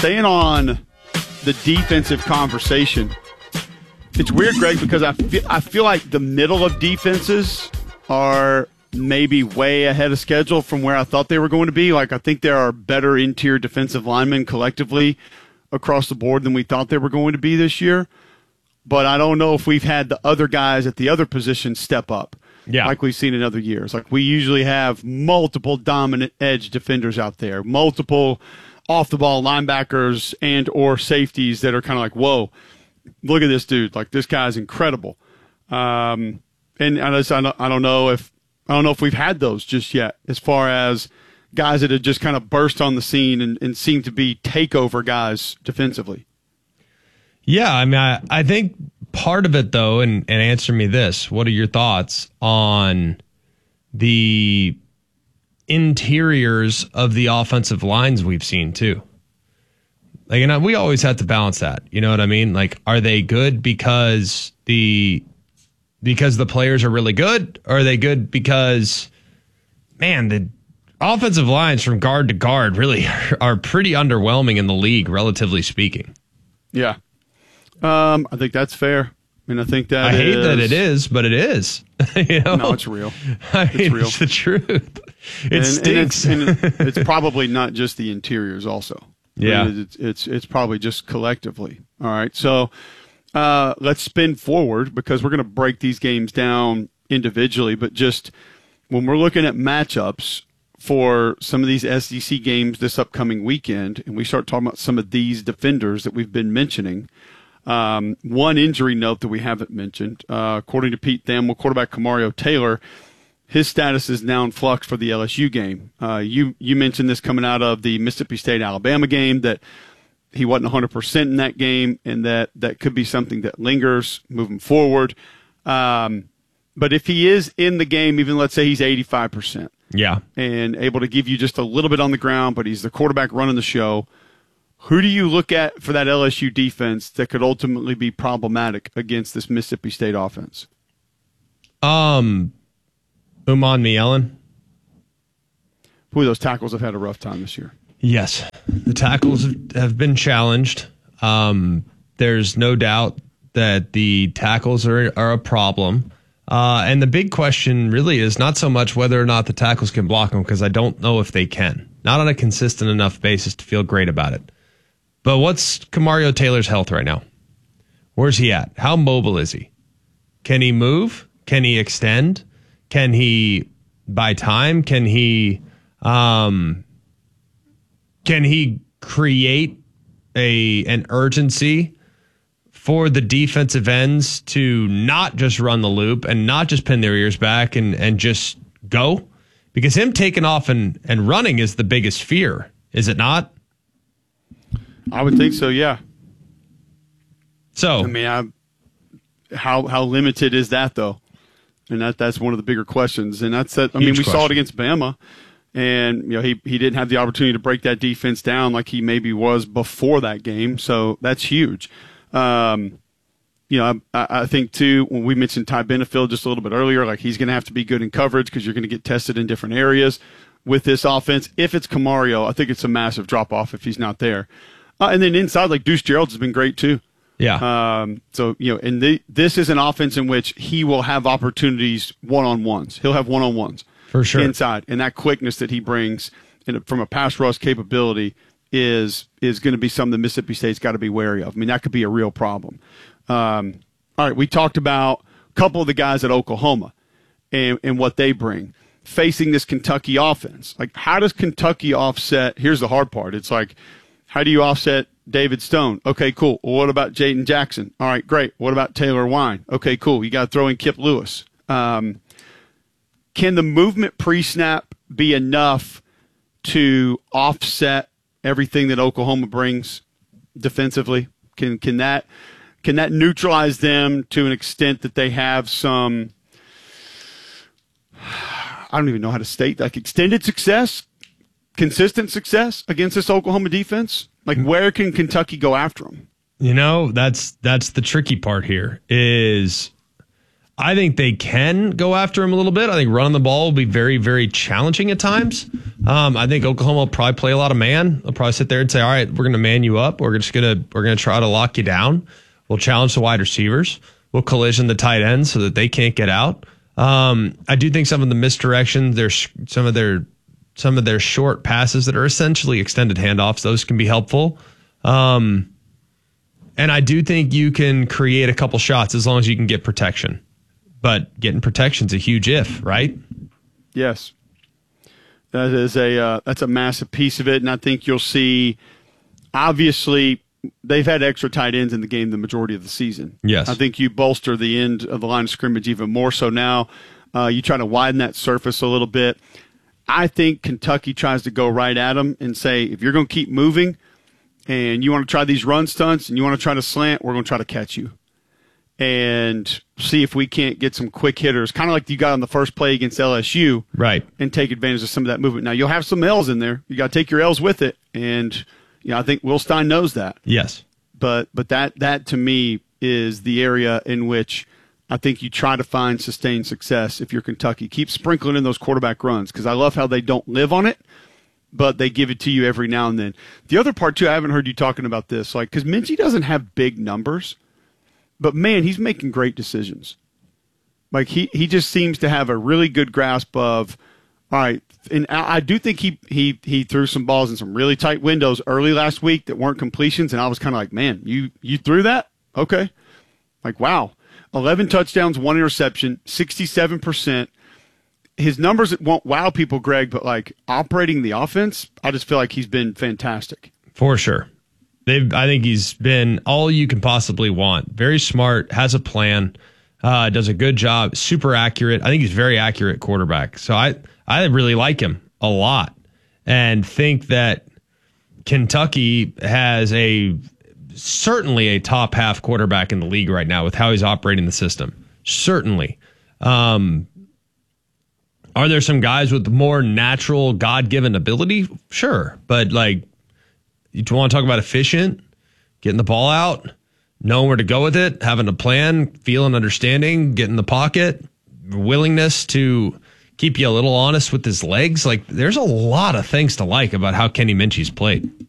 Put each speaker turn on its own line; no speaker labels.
staying on the defensive conversation, it's weird, Greg, because I feel like the middle of defenses are maybe way ahead of schedule from where I thought they were going to be. Like, I think there are better interior defensive linemen collectively across the board than we thought they were going to be this year. But I don't know if we've had the other guys at the other positions step up like we've seen in other years. Like, we usually have multiple dominant edge defenders out there, multiple off-the-ball linebackers and or safeties that are kind of like, whoa, look at this dude. Like, this guy's incredible. And I don't know if we've had those just yet, as far as guys that have just kind of burst on the scene and seem to be takeover guys defensively.
Yeah, I mean, I think part of it, though, and answer me this, what are your thoughts on the interiors of the offensive lines we've seen, too? Like, and we always have to balance that. You know what I mean? Like, are they good because the players are really good? Or are they good because, man, the offensive lines from guard to guard really are pretty underwhelming in the league, relatively speaking?
Yeah. I think that's fair. I mean, I think that
I hate that it is, but it is. You know?
No, it's real.
It's real. It's the truth. It stinks.
And it's probably not just the interiors also.
Yeah.
I mean, it's probably just collectively. All right. So let's spin forward, because we're going to break these games down individually. But just when we're looking at matchups for some of these SEC games this upcoming weekend, and we start talking about some of these defenders that we've been mentioning, one injury note that we haven't mentioned, according to Pete Thamel, quarterback Kamario Taylor, his status is now in flux for the LSU game. You mentioned this coming out of the Mississippi State-Alabama game, that he wasn't 100% in that game, and that could be something that lingers moving forward. But if he is in the game, even let's say he's 85%, and able to give you just a little bit on the ground, but he's the quarterback running the show, who do you look at for that LSU defense that could ultimately be problematic against this Mississippi State offense?
Uman Mielen.
Boy, those tackles have had a rough time this year.
Yes, the tackles have been challenged. There's no doubt that the tackles are a problem. And the big question really is not so much whether or not the tackles can block them, because I don't know if they can. Not on a consistent enough basis to feel great about it. But what's Kamario Taylor's health right now? Where's he at? How mobile is he? Can he move? Can he extend? Can he buy time? Can he create an urgency for the defensive ends to not just run the loop and not just pin their ears back and just go? Because him taking off and running is the biggest fear, is it not?
I would think so, yeah.
So,
I mean, how limited is that, though? And that's one of the bigger questions. And that's that. I mean, we saw it against Bama, and he didn't have the opportunity to break that defense down like he maybe was before that game. So that's huge. I think too, when we mentioned Ty Benefield just a little bit earlier, like, he's going to have to be good in coverage because you're going to get tested in different areas with this offense. If it's Kamario, I think it's a massive drop off if he's not there. And then inside, like, Deuce Gerald has been great too.
Yeah.
This is an offense in which he will have opportunities one-on-ones. He'll have one-on-ones
for sure
inside, and that quickness that he brings from a pass rush capability is going to be something that Mississippi State's got to be wary of. I mean, that could be a real problem. All right, we talked about a couple of the guys at Oklahoma and what they bring facing this Kentucky offense. Like, how does Kentucky offset? Here's the hard part. It's like, how do you offset David Stone? Okay, cool. Well, what about Jaden Jackson? All right, great. What about Taylor Wine? Okay, cool. You got to throw in Kip Lewis. Can the movement pre-snap be enough to offset everything that Oklahoma brings defensively? Can that neutralize them to an extent that they have some, I don't even know how to state, like, extended success, consistent success against this Oklahoma defense? Like, where can Kentucky go after them?
That's the tricky part here is I think they can go after him a little bit. I think running the ball will be very, very challenging at times. I think Oklahoma will probably play a lot of man. They'll probably sit there and say, all right, we're going to man you up. We're going to try to lock you down. We'll challenge the wide receivers. We'll collision the tight ends so that they can't get out. I do think some of the misdirection, there's some of their short passes that are essentially extended handoffs. Those can be helpful. And I do think you can create a couple shots as long as you can get protection. But getting protection's a huge if, right?
Yes. That's a massive piece of it. And I think you'll see, obviously, they've had extra tight ends in the game the majority of the season.
Yes.
I think you bolster the end of the line of scrimmage even more so now. You try to widen that surface a little bit. I think Kentucky tries to go right at them and say, if you're going to keep moving and you want to try these run stunts and you want to try to slant, we're going to try to catch you. And see if we can't get some quick hitters, kind of like you got on the first play against LSU,
right? And
take advantage of some of that movement. Now, you'll have some L's in there. You got to take your L's with it. And I think Will Stein knows that.
Yes.
But that to me is the area in which I think you try to find sustained success if you're Kentucky. Keep sprinkling in those quarterback runs because I love how they don't live on it, but they give it to you every now and then. The other part, too, I haven't heard you talking about this, because Minchie doesn't have big numbers, but, man, he's making great decisions. He just seems to have a really good grasp of, all right, and I do think he threw some balls in some really tight windows early last week that weren't completions, and I was kind of like, man, you threw that? Okay. Wow. 11 touchdowns, 1 interception, 67%. His numbers won't wow people, Greg, but, operating the offense, I just feel like he's been fantastic.
For sure. I think he's been all you can possibly want. Very smart, has a plan, does a good job, super accurate. I think he's a very accurate quarterback. So I really like him a lot and think that Kentucky has certainly a top half quarterback in the league right now with how he's operating the system. Certainly. Are there some guys with more natural God-given ability? Sure. But you want to talk about efficient, getting the ball out, knowing where to go with it, having a plan, feeling, understanding, getting the pocket, willingness to keep you a little honest with his legs. There's a lot of things to like about how Kenny Minchie's played.